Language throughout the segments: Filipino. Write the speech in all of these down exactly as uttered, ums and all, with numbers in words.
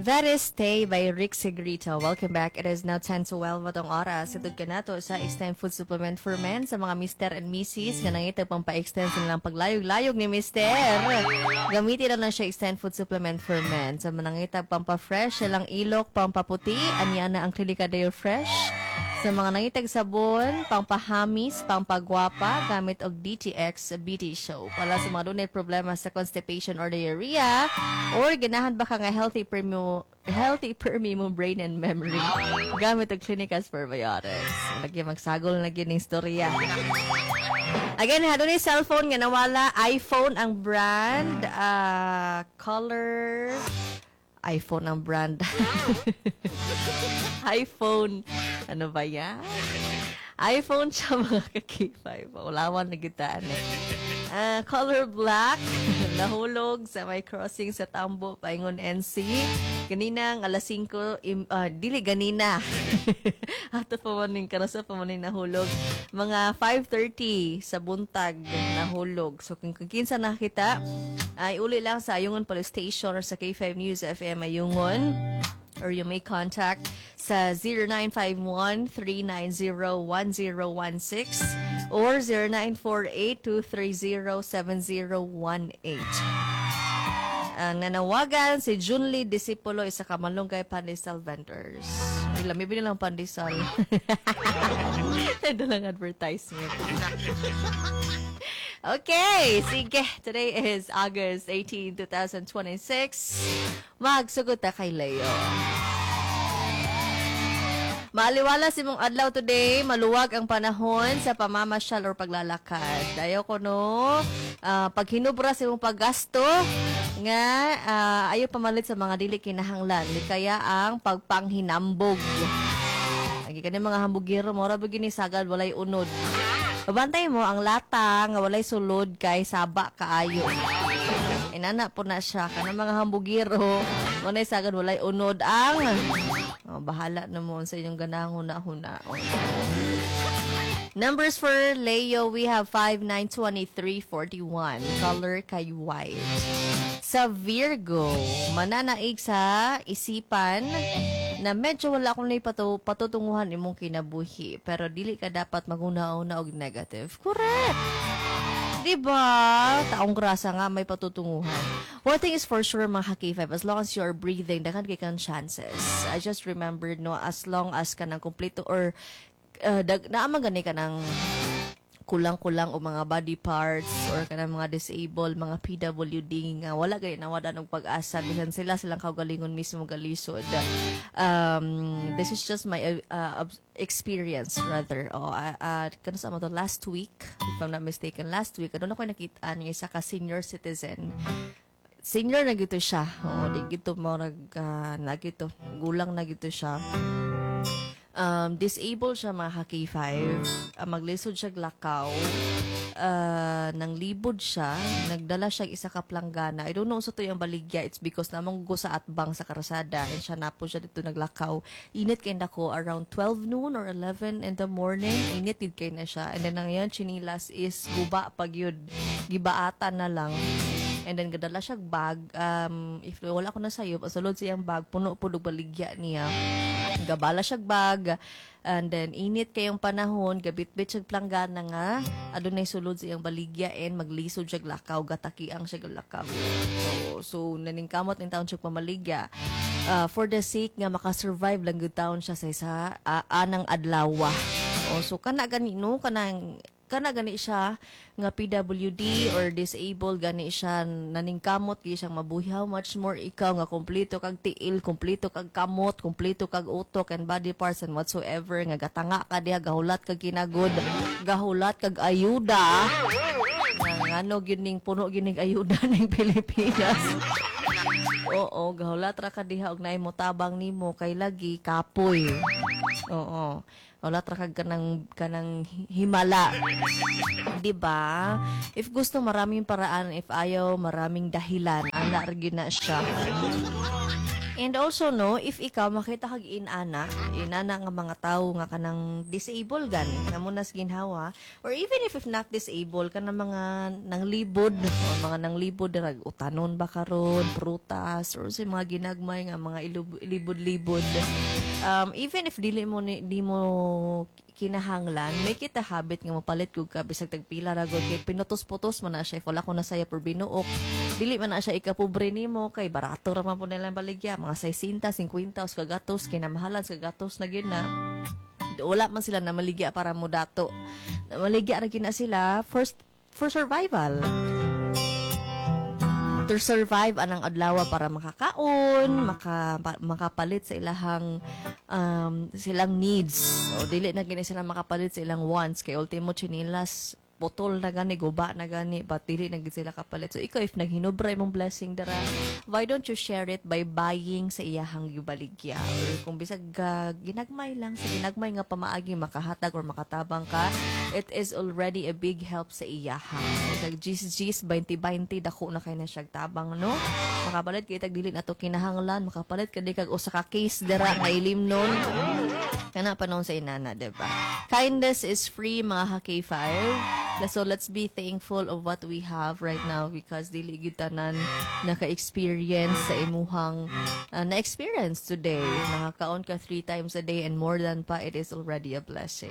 That is Stay by Rick Sigrito. Welcome back. It is now ten to twelve matong oras. Itog ka na to sa Extend Food Supplement for Men sa mga Mister and Missus nga nangita pang pa-extend nilang paglayog-layog ni Mister. Gamitin na lang siya Extend Food Supplement for Men. Sa manangita pang pa-fresh, silang ilok, pang paputi, anya na ang Clinica Deo Fresh. Sa mga nangitag sabon, pangpahamis, pangpagwapa, gamit og D T X Beauty Show. Wala sa mga dunay problema sa constipation or diarrhea, or ganahan ba ka nga healthy permu healthy permi mo brain and memory, gamit og Clinicas Probiotics. Lagi magsagol na gyud ning storya. Again, ha, dunay cellphone nga nawala, iPhone ang brand, uh, color, iPhone ang brand. iPhone. Ano ba yan? iPhone siya mga ka-K five. Ulawan na gitaan eh. Uh, color black. Nahulog sa may crossing sa Tambo, paingon N C. Ganina ang alas singko, im, uh, dili ganina. Ato pa man yung karasa pa man yung nahulog. Mga five thirty sa buntag nahulog. So kung kinsa nakita, ay uli lang sa Ayungon Police Station or sa K five News F M Ayungon, or you may contact sa zero nine five one, three nine zero, one zero one six or zero nine four eight, two three zero, seven zero one eight. Ang nanawagan si Junly Disipulo, isa ka malunggay pandesal vendors. Ilang may binilang pandesal. Ito lang advertisement. Okay, sige. Today is August eighteenth, twenty twenty-six. Magsugot ta kay Leo. Maaliwala si mong adlaw today, maluwag ang panahon sa pamamasyal or paglalakad. Dayo ko no, uh, pag hinubra si mong paggasto, nga uh, ayaw pamalit sa mga dili kinahanglan, kaya ang pagpanghinambog. Lagi ka mga hambugiro, mora begini sagad, walay unod. Babantay mo ang lata nga walay sulod kay saba kaayo. Inana po na siya kanang mga hambugiro, walay sagad walay unod ang oh, bahala na mo sa inyong ganang huna-huna. Oh. Numbers for Leo, we have five, nine, twenty-three, forty-one. Color kay white. Sa Virgo, mananaig sa isipan na medyo wala akong patu patutunguhan imong kinabuhi, pero dili ka dapat maguna-una og negative. Correct! Diba? Taong grasa nga may patutunguhan. One thing is for sure, mga K five, as long as you are breathing, dakan kay kang chances. I just remembered, no, as long as ka ng kompleto or uh, naamang gani ka ng kulang-kulang o mga body parts or kanang mga disabled, mga P W D nga wala gay nawada ng pag-asa, bisan sila silang kaugalingon mismo galisod. Um, this is just my uh, experience rather. Oh, uh, uh, kano sa mo to last week, if I'm not mistaken, last week ano na ko nakita niya isa ka senior citizen. Senior na gito siya. Oh, di gito mo nag uh, na gito, gulang na gito siya. Um, disabled siya mga K five, uh, maglisod siya lakaw, uh, nang libod siya, nagdala siya isa ka planggana. I don't know sa to yung baligya, it's because namang go sa atbang sa karasada, and siya na po siya dito naglakaw. Init kayo na ko around twelve noon or eleven in the morning, init din kayo na siya. And then ang yan, chinilas is guba pag yun, gibaatan na lang. And then gadala siya bag, um, if wala ko na sayo, pasulod siyang bag, puno po baligya niya. Gabala siya bag, and then init kayong panahon, gabit-bit siya planggana nga, adunay sulod siyang baligya, and maglisod siya lakaw, gatakiang siya lakaw. So, so naningkamot ng taon siya pamaligya. Uh, for the sake nga makasurvive lang yung taon siya sa isa, uh, anang adlawa. Oh, so kana ganino, kanang kana gani siya nga P W D or disabled, gani siya naningkamot kay siyang mabuhi. How much more ikaw nga kompleto kag tiil, kompleto kag kamot, kompleto kag utok and body parts and whatsoever, nga gatanga ka diha, gahulat kag kinagod, gahulat kag ayuda. Nga ano gining puno gining ayuda ning Pilipinas. Oo, gahulat ra ka diha og naay mo tabang nimo kay lagi kapoy. Oo. Wala trakag kanang kanang himala. 'Di ba? If gusto maraming paraan, if ayaw maraming dahilan, ana ra gyud na siya. And also, no, if ikaw makita kag inana, inana nga mga tao nga kanang disabled gani, na mo nas ginhawa, or even if, if not disabled, ka na mga nanglibod, o mga nanglibod, rag utanon ba karon, prutas, or sa mga ginagmay nga mga ilub- ilibod-libod. Um, even if dili mo, ni- di mo kinahanglan, may kita habit nga mapalit kog ka bisag tagpila ra gud kay pinutos-putos man na siya if wala ko na saya por binuok dili man na siya ikapobre nimo kay barato ra man po nilang baligya mga sixty, fifty os kagatos kay namahalan sa gatos na gyud na wala man sila na maligya para mo dato na maligya ra gyud na sila first for survival to survive anang adlaw para makakaon, maka, pa, makapalit sa ilahang um, silang needs. O dili na gini sila makapalit sa ilang wants kay ultimo chinilas putol na gani, guba na gani, but dili na gid sila kapalit. So ikaw if naghinubra imong blessing dara, why don't you share it by buying sa iyahang gibaligya? Or kung bisag uh, ginagmay lang sa ginagmay nga pamaagi makahatag or makatabang ka, it is already a big help sa iyahang. Kag gis-gis twenty twenty dako na kay na siya tabang no. Makapalit kay tag dili nato kinahanglan, makapalit kadi kag usa ka case dara nga ilimnon. Kana panon sa inana, diba? Kindness is free mga ka-K five. So let's be thankful of what we have right now because dili gyud tanan naka-experience sa imuhang uh, na-experience today. Nakakaon ka three times a day and more than pa, it is already a blessing.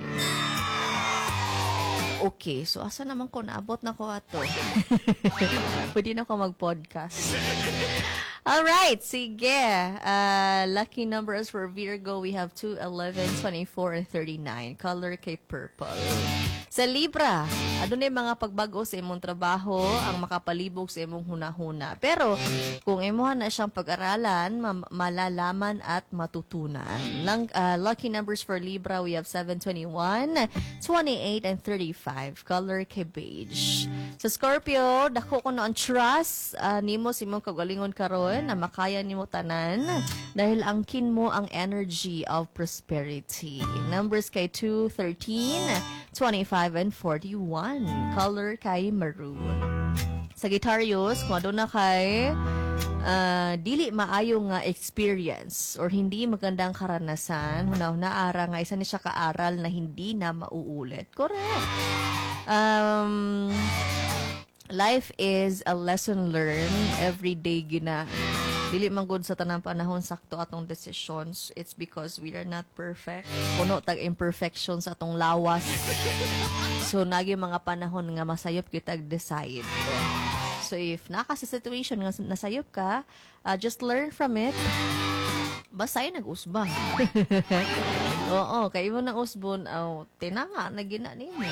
Okay, so asa naman ko naabot na ko ato. Pwede na ko mag-podcast. Alright, sige. Uh, lucky numbers for Virgo, we have two, eleven, twenty-four, and thirty-nine. Color kay purple. Sa Libra, ano na mga pagbago sa imong trabaho ang makapalibog sa imong hunahuna. Pero, kung imuha na siyang pag-aralan, ma- malalaman at matutunan. Lang, uh, lucky numbers for Libra, we have seven, twenty-one, twenty-eight, and thirty-five. Color kay beige. Sa Scorpio, dako ko na ang trust uh, nimo sa imong kagalingon karon na makaya nimo tanan dahil angkin mo ang energy of prosperity. Numbers kay two, thirteen, twenty-five, and forty-one. Color kay maroon. Sagittarius, kung ano na kay uh, dili maayo nga experience or hindi magandang karanasan, hunaw-na ara nga isa ni siya kaaral na hindi na mauulit. Correct. Um, life is a lesson learned every day gina. Dili man gud sa tanang panahon sakto atong decisions. It's because we are not perfect. Puno tag imperfections atong lawas. So nagi mga panahon nga masayop kita decide. So if naka sa situation nga nasayop ka, uh, just learn from it. Basta ay nag-usba. Oo, kay mo na usbon, oh, tinanga na gina nimo.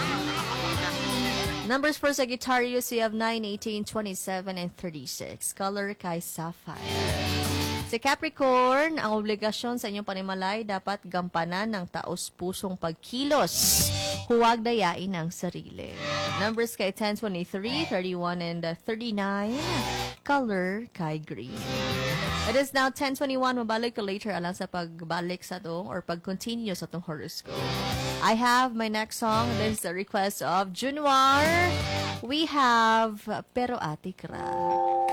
Numbers for Sagittarius, we have nine, eighteen, twenty-seven, and thirty-six. Color kay sapphire. Sa Capricorn, ang obligasyon sa inyong panimalay dapat gampanan ng taos-pusong pagkilos. Huwag dayain ang sarili. Numbers kay ten, twenty-three, thirty-one, and thirty-nine. Color kay green. It is now ten twenty-one. Mabalik ko later alang sa pagbalik sa itong or pag-continue sa itong horoscope. I have my next song. This is the request of Junwar. We have Pero Ate Kra.